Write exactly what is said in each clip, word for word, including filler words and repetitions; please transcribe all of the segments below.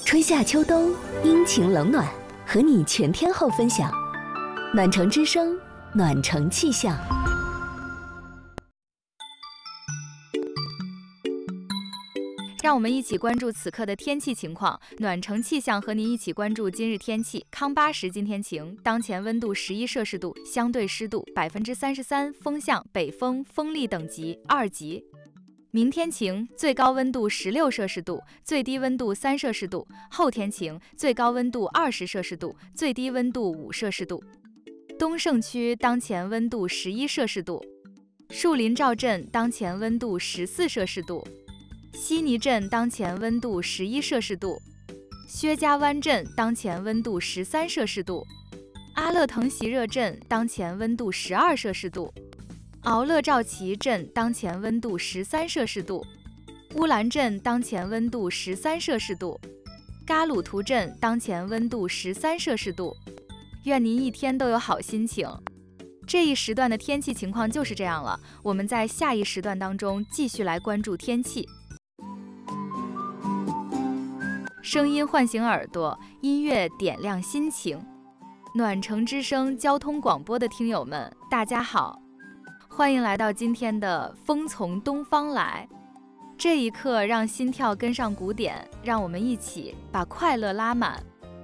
春夏秋冬，阴晴冷暖，和你全天候分享。暖城之声，暖城气象。 让我们一起关注此刻的天气情况。暖城气象和您一起关注今日天气。康巴什今天晴，当前温度十一摄氏度，相对湿度百分之三十三，风向北风，风力等级二级。明天晴，最高温度十六摄氏度，最低温度三摄氏度。后天晴，最高温度二十摄氏度，最低温度五摄氏度。东胜区当前温度十一摄氏度，树林赵镇当前温度十四摄氏度。悉尼镇当前温度十一摄氏度，薛家湾镇当前温度十三摄氏度，阿勒腾席热镇当前温度十二摄氏度，敖勒赵旗镇当前温度十三摄氏度，乌兰镇当前温度十三摄氏度，嘎鲁图镇当前温度十三摄氏度。愿您一天都有好心情。这一时段的天气情况就是这样了，我们在下一时段当中继续来关注天气。声音唤醒耳朵，音乐点亮心情。暖城之声交通广播的听友们，大家好，欢迎来到今天的风从东方来。这一刻让心跳跟上鼓点，让我们一起把快乐拉满。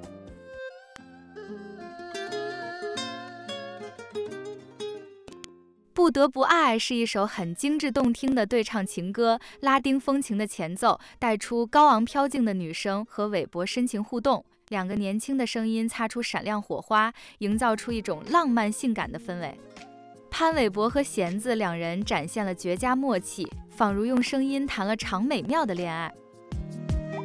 不得不爱是一首很精致动听的对唱情歌，拉丁风情的前奏带出高昂飘静的女声和韦伯深情互动，两个年轻的声音擦出闪亮火花，营造出一种浪漫性感的氛围。潘玮柏和弦子两人展现了绝佳默契，仿如用声音谈了场美妙的恋爱。